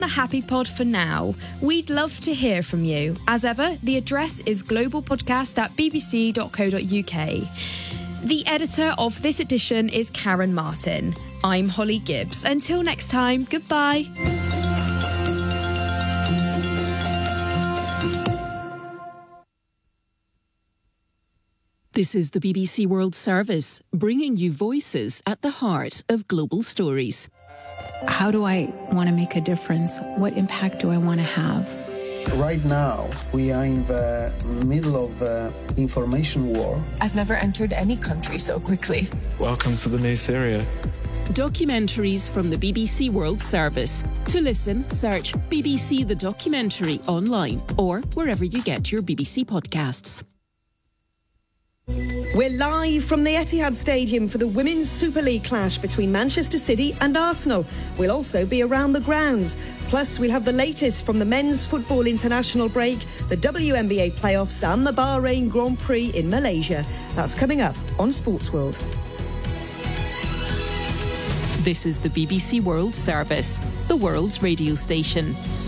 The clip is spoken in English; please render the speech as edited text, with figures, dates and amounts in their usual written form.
the Happy Pod for now. We'd love to hear from you. As ever, the address is globalpodcast@bbc.co.uk. The editor of this edition is Karen Martin. I'm Holly Gibbs. Until next time, goodbye. This is the BBC World Service, bringing you voices at the heart of global stories. How do I want to make a difference? What impact do I want to have? Right now, we are in the middle of information war. I've never entered any country so quickly. Welcome to the new Syria. Documentaries from the BBC World Service. To listen, search BBC The Documentary online or wherever you get your BBC podcasts. We're live from the Etihad Stadium for the Women's Super League clash between Manchester City and Arsenal. We'll also be around the grounds. Plus, we'll have the latest from the Men's Football International break, the WNBA playoffs and the Bahrain Grand Prix in Malaysia. That's coming up on Sports World. This is the BBC World Service, the world's radio station.